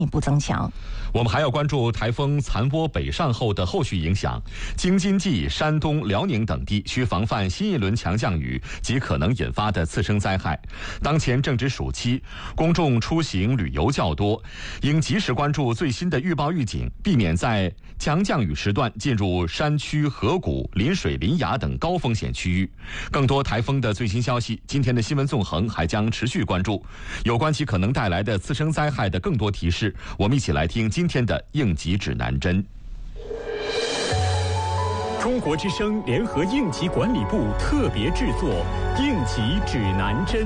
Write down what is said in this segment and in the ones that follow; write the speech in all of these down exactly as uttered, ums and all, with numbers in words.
进一步增强。 我们还要关注台风残波北上后的后续影响。京津冀、山东、辽宁等地需防范新一轮强降雨及可能引发的次生灾害。当前正值暑期，公众出行旅游较多，应及时关注最新的预报预警，避免在强降雨时段进入山区、河谷、临水、临崖等高风险区域。更多台风的最新消息，今天的新闻纵横还将持续关注。有关其可能带来的次生灾害的更多提示，我们一起来听今天的应急指南针。 中国之声联合应急管理部特别制作应急指南针。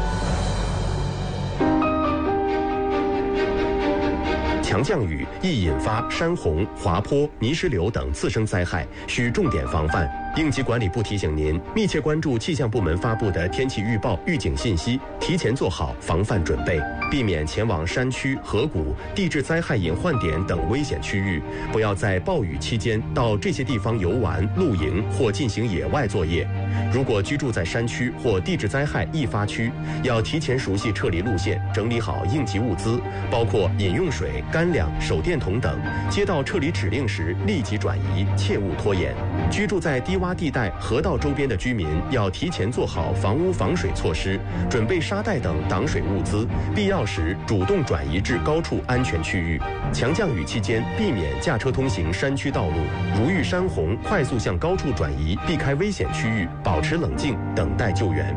强降雨易引发山洪、滑坡、泥石流等次生灾害，需重点防范。应急管理部提醒您，密切关注气象部门发布的天气预报、预警信息，提前做好防范准备，避免前往山区、河谷、地质灾害隐患点等危险区域。不要在暴雨期间到这些地方游玩、露营或进行野外作业。如果居住在山区或地质灾害易发区，要提前熟悉撤离路线，整理好应急物资，包括饮用水、干粮、手电筒等。接到撤离指令时，立即转移，切勿拖延。居住在低洼地带、河道周边的居民要提前做好房屋防水措施，准备沙袋等挡水物资，必要时主动转移至高处安全区域。强降雨期间，避免驾车通行山区道路，如遇山洪，快速向高处转移，避开危险区域，保持冷静，等待救援。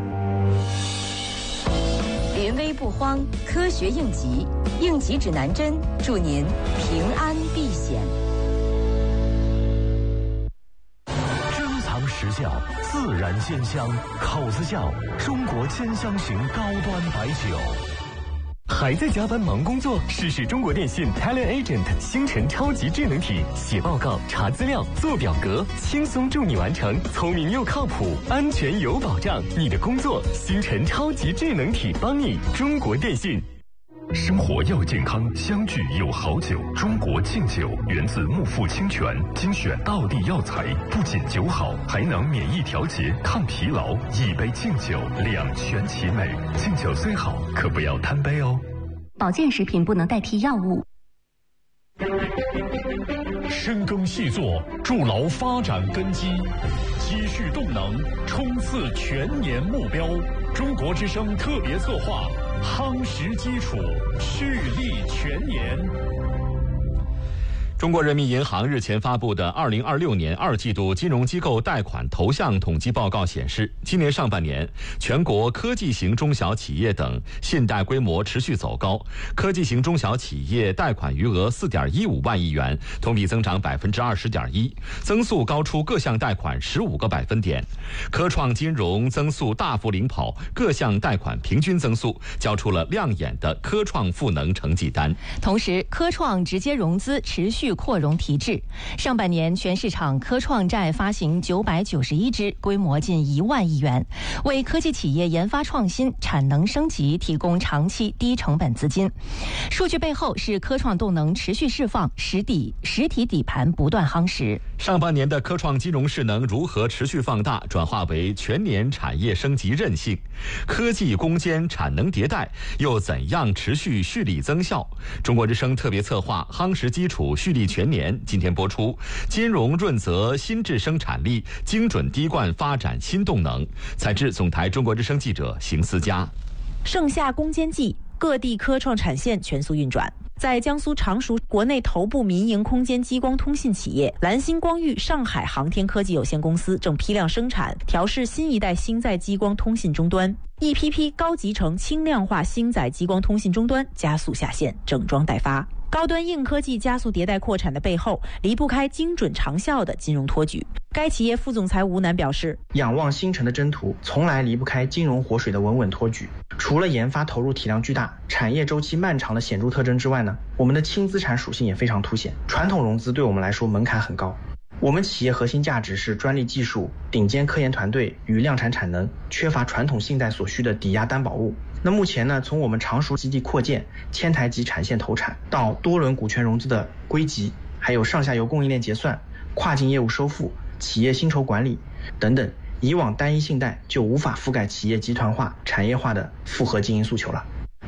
临危不慌，科学应急，应急指南针，祝您平安避险。 珍藏实窖，自然鲜香，口子窖，中国兼香型高端白酒。还在加班忙工作？试试中国电信 Talent Agent 星辰超级智能体，写报告、查资料、做表格，轻松助你完成，聪明又靠谱，安全有保障。你的工作，星辰超级智能体帮你。中国电信。 生活要健康，相聚有好酒。中国敬酒源自木富清泉，精选道地药材，不仅酒好，还能免疫调节、抗疲劳。一杯敬酒，两全其美。敬酒虽好，可不要贪杯哦。 保健食品不能代替药物。 深耕细作，筑牢发展根基，积蓄动能，冲刺全年目标。中国之声特别策划，夯实基础，蓄力全年。 中国人民银行日前发布的二零二六年二季度金融机构贷款投向统计报告显示，今年上半年全国科技型中小企业等信贷规模持续走高，科技型中小企业贷款余额四点一五万亿元，同比增长百分之二十点一，增速高出各项贷款十五个百分点。科创金融增速大幅领跑，各项贷款平均增速，交出了亮眼的科创赋能成绩单。 同时，科创直接融资持续扩容提质，上半年全市场科创债发行九百九十一支，规模近一万亿元，为科技企业研发创新、产能升级提供长期低成本资金。数据背后是科创动能持续释放，实体实体底盘不断夯实。 上半年的科创金融势能如何持续放大，转化为全年产业升级韧性？科技攻坚产能迭代又怎样持续蓄力增效？中国之声特别策划夯实基础，蓄力全年，今天播出金融润泽新质生产力，精准滴灌发展新动能。采制总台中国之声记者邢思佳。 盛夏攻坚季，各地科创产线全速运转。在江苏常熟，国内头部民营空间激光通信企业蓝星光域上海航天科技有限公司正批量生产调试新一代星载激光通信终端，一批批高集成轻量化星载激光通信终端加速下线，整装待发。高端硬科技加速迭代扩产的背后，离不开精准长效的金融托举。该企业副总裁吴楠表示， 仰望星辰的征途从来离不开金融活水的稳稳托举。除了研发投入体量巨大、产业周期漫长的显著特征之外呢，我们的轻资产属性也非常凸显。传统融资对我们来说门槛很高，我们企业核心价值是专利技术、顶尖科研团队与量产产能，缺乏传统信贷所需的抵押担保物。那目前呢，从我们常熟基地扩建、千台级产线投产到多轮股权融资的归集，还有上下游供应链结算、跨境业务收付、企业薪酬管理等等，以往单一信贷就无法覆盖企业集团化、产业化的复合经营诉求了。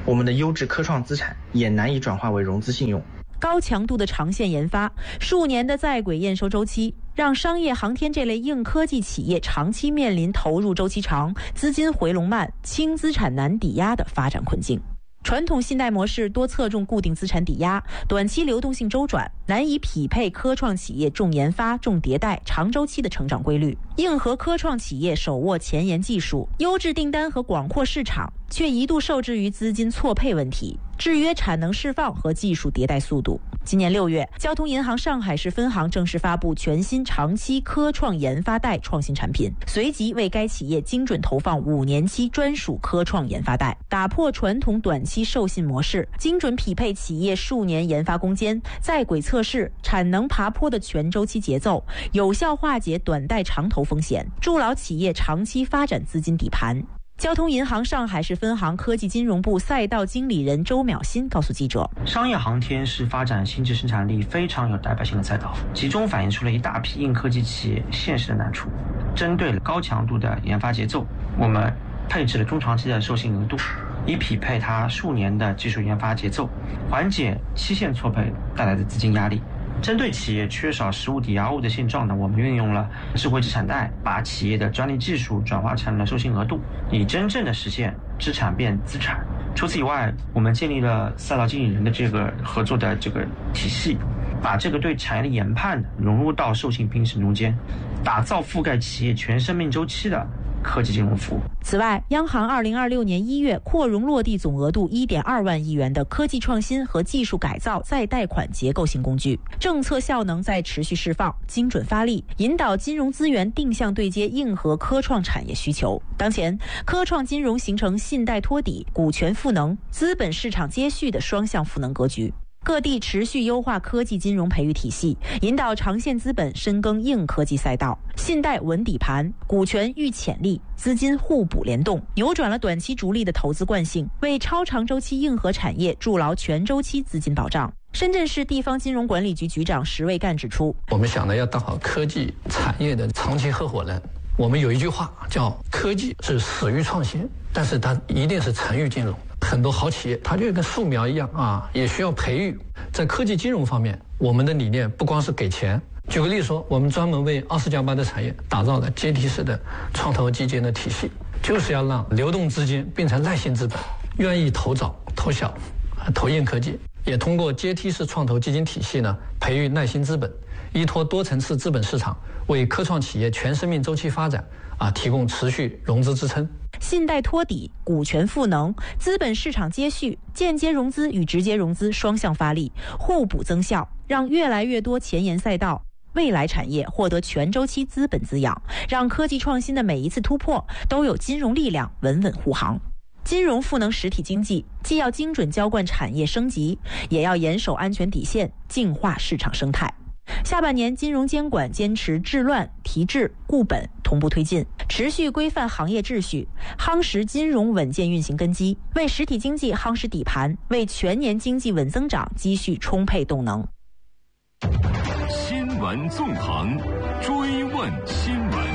我们的优质科创资产也难以转化为融资信用。 高强度的长线研发，数年的在轨验收周期，让商业航天这类硬科技企业长期面临投入周期长、资金回笼慢、轻资产难抵押的发展困境。传统信贷模式多侧重固定资产抵押，短期流动性周转，难以匹配科创企业重研发、重迭代、长周期的成长规律。硬核科创企业手握前沿技术、优质订单和广阔市场，却一度受制于资金错配问题，制约产能释放和技术迭代速度。今年六月，交通银行上海市分行正式发布全新长期科创研发贷创新产品，随即为该企业精准投放五年期专属科创研发贷，打破传统短期授信模式，精准匹配企业数年研发攻坚、在轨测试、产能爬坡的全周期节奏，有效化解短贷长投风险，筑牢企业长期发展资金底盘。交通银行上海市分行科技金融部赛道经理人周淼新告诉记者， 商业航天是发展新质生产力非常有代表性的赛道，其中反映出了一大批硬科技企业现实的难处。针对了高强度的研发节奏，我们配置了中长期的授信额度，以匹配它数年的技术研发节奏，缓解期限错配带来的资金压力。针对企业缺少实物抵押物的现状呢，我们运用了智慧资产贷，把企业的专利技术转化成了授信额度，以真正的实现资产变资产。除此以外，我们建立了赛道经理人的这个合作的这个体系，把这个对产业的研判融入到授信评审中间，打造覆盖企业全生命周期的科技金融服务。 此外，央行二零二六年一月扩容落地总额度一点二万亿元的科技创新和技术改造再贷款结构性工具，政策效能在持续释放，精准发力，引导金融资源定向对接硬核科创产业需求。当前，科创金融形成信贷托底、股权赋能、资本市场接续的双向赋能格局。各地持续优化科技金融培育体系，引导长线资本深耕硬科技赛道，信贷稳底盘，股权育潜力，资金互补联动，扭转了短期逐利的投资惯性，为超长周期硬核产业筑牢全周期资金保障。深圳市地方金融管理局局长石卫干指出， 我们想呢要当好科技产业的长期合伙人。我们有一句话叫科技是死于创新，但是它一定是沉于金融。很多好企业它就跟树苗一样啊，也需要培育。在科技金融方面，我们的理念不光是给钱。举个例说，我们专门为二十加八的产业打造了阶梯式的创投基金的体系，就是要让流动资金变成耐心资本，愿意投早投小投硬科技。也通过阶梯式创投基金体系呢，培育耐心资本，依托多层次资本市场，为科创企业全生命周期发展啊提供持续融资支撑。 信贷托底、股权赋能、资本市场接续、间接融资与直接融资双向发力，互补增效，让越来越多前沿赛道、未来产业获得全周期资本滋养，让科技创新的每一次突破都有金融力量稳稳护航。金融赋能实体经济，既要精准浇灌产业升级，也要严守安全底线，净化市场生态。下半年，金融监管坚持治乱、提质、固本，同步推进，持续规范行业秩序，夯实金融稳健运行根基，为实体经济夯实底盘，为全年经济稳增长积蓄充沛动能。 新闻纵横，追问新闻。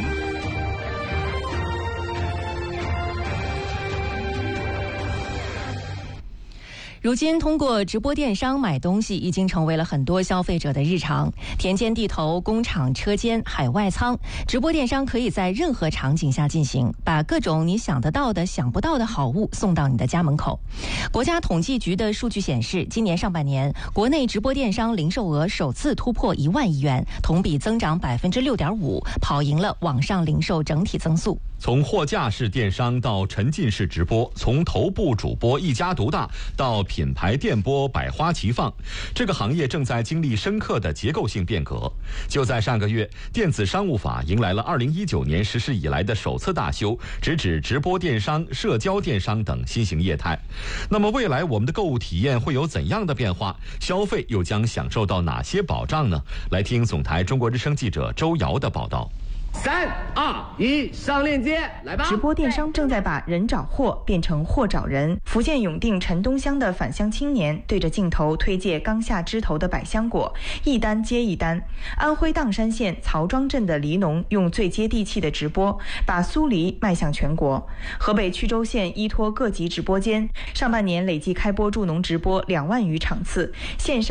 如今，通过直播电商买东西已经成为了很多消费者的日常。田间地头、工厂车间、海外仓，直播电商可以在任何场景下进行，把各种你想得到的、想不到的好物送到你的家门口。国家统计局的数据显示，今年上半年，国内直播电商零售额首次突破一万亿元，同比增长百分之六点五，跑赢了网上零售整体增速。 从货架式电商到沉浸式直播，从头部主播一家独大到品牌电播百花齐放，这个行业正在经历深刻的结构性变革。就在上个月，电子商务法迎来了二零一九年实施以来的首次大修，直指直播电商、社交电商等新型业态。那么未来我们的购物体验会有怎样的变化？消费又将享受到哪些保障呢？来听总台中国之声记者周瑶的报道。 三二一，上链接，来吧！ 直播电商正在把人找货变成货找人。福建永定陈东乡的返乡青年对着镜头推介刚下枝头的百香果，一单接一单。安徽砀山县曹庄镇的梨农用最接地气的直播，把苏梨迈向全国。河北曲周县依托各级直播间，上半年累计开播助农直播两万余场次，线上